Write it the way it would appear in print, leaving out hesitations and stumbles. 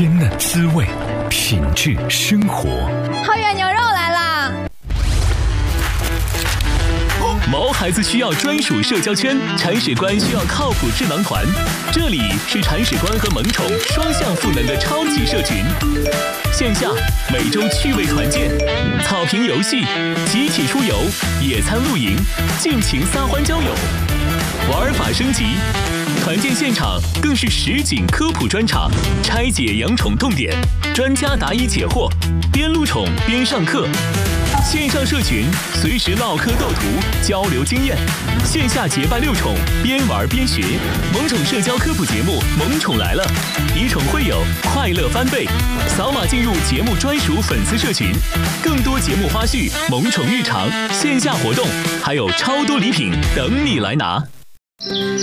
鲜嫩滋味，品质生活。 好远牛肉来啦！ 毛孩子需要专属社交圈，铲屎官需要靠谱智囊团。这里是铲屎官和萌宠双向赋能的超级社群。线下每周趣味团建、草坪游戏、集体出游、野餐露营、尽情撒欢交友，玩法升级。团建现场更是实景科普专场，拆解养宠痛点，专家答疑解惑，边录宠边上课。线上社群随时唠嗑斗图，交流经验；线下结伴遛宠，边玩边学。萌宠社交科普节目《萌宠来了》，以宠会友，快乐翻倍。扫码进入节目专属粉丝社群，更多节目花絮、萌宠日常、线下活动，还有超多礼品等你来拿。